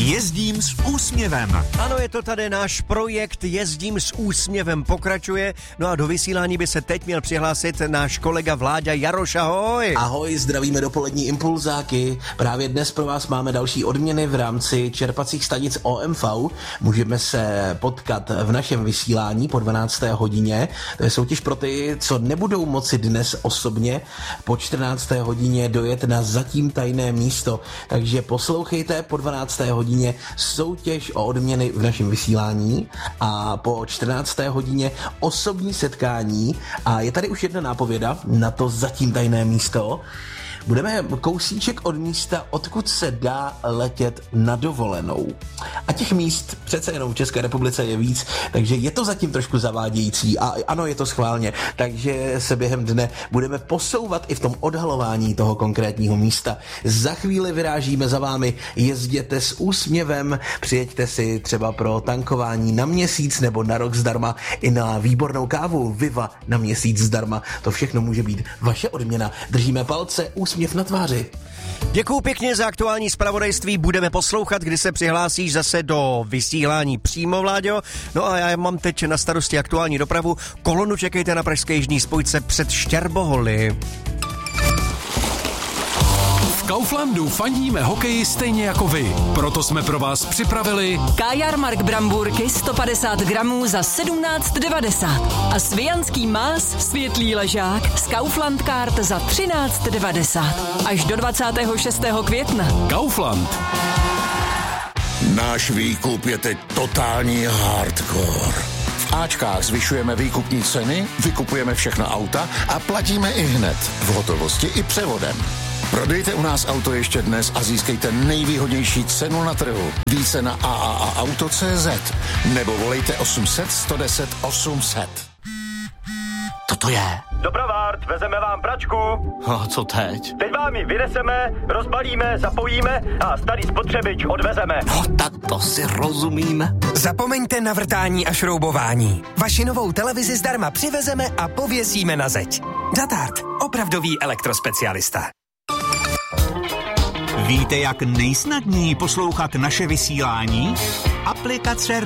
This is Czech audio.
Jezdím s úsměvem. Ano, je to tady náš projekt Jezdím s úsměvem pokračuje. No a do vysílání by se teď měl přihlásit náš kolega Vláďa Jaroš. Ahoj. Ahoj, zdravíme dopolední impulzáky. Právě dnes pro vás máme další odměny v rámci čerpacích stanic OMV. Můžeme se potkat v našem vysílání po 12. hodině. To je soutěž pro ty, co nebudou moci dnes osobně po 14. hodině dojet na zatím tajné místo. Takže poslouchejte po 12. hodině soutěž o odměny v našem vysílání a po 14. hodině osobní setkání a je tady už jedna nápověda na to zatím tajné místo. Budeme kousíček od místa, odkud se dá letět na dovolenou. A těch míst přece jenom v České republice je víc, takže je to zatím trošku zavádějící a ano, je to schválně, takže se během dne budeme posouvat i v tom odhalování toho konkrétního místa. Za chvíli vyrážíme za vámi, jezděte s úsměvem, přijeďte si třeba pro tankování na měsíc nebo na rok zdarma i na výbornou kávu Viva na měsíc zdarma. To všechno může být vaše odměna. Držíme palce, úsměv na tváři. Děkuju pěkně za aktuální zpravodajství. Budeme poslouchat, kdy se přihlásíš zase do vysílání přímo, Vláďo. No a já mám teď na starosti aktuální dopravu. Kolonu čekejte na pražské jižní spojce před Štěrboholy. V Kauflandu fandíme hokeji stejně jako vy. Proto jsme pro vás připravili Kajarmark Bramburky 150 gramů za 17,90 a svijanský más světlý ležák z Kaufland Card za 13,90 až do 26. května. Kaufland. Náš výkup je teď totální hardcore. V Ačkách zvyšujeme výkupní ceny, vykupujeme všechna auta a platíme i hned, v hotovosti i převodem. Prodejte u nás auto ještě dnes a získejte nejvýhodnější cenu na trhu. Více na AAAauto.cz nebo volejte 800 110 800. Toto je. Dopravárt, vezeme vám pračku. A co teď? Teď vám ji vyneseme, rozbalíme, zapojíme a starý spotřebič odvezeme. No tak to si rozumíme. Zapomeňte na vrtání a šroubování. Vaši novou televizi zdarma přivezeme a pověsíme na zeď. Datart, opravdový elektrospecialista. Víte, jak nejsnadněji poslouchat naše vysílání? Aplikace